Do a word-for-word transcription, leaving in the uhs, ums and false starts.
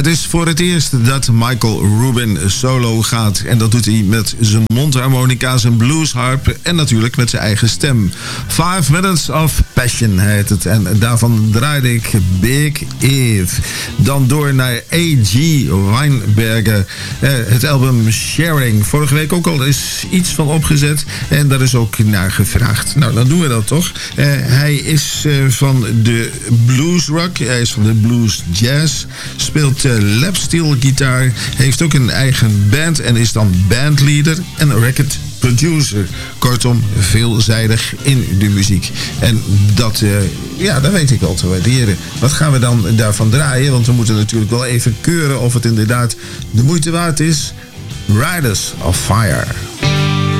Het is voor het eerst dat Michael Rubin solo gaat. En dat doet hij met zijn mondharmonica, zijn bluesharp en natuurlijk met zijn eigen stem. Five Minutes of Passion heet het. En daarvan draaide ik Big Eve. Dan door naar A G Weinberger. Het album Sharing. Vorige week ook al is iets van opgezet. En daar is ook naar gevraagd. Nou, dan doen we dat toch. Hij is van de blues rock. Hij is van de blues jazz. Speelt uh, lapsteel gitaar. Heeft ook een eigen band. En is dan bandleader en record producer. Kortom, veelzijdig in de muziek. En dat, uh, ja, dat weet ik wel te waarderen. Wat gaan we dan daarvan draaien? Want we moeten natuurlijk wel even keuren of het inderdaad de moeite waard is. Riders of Fire.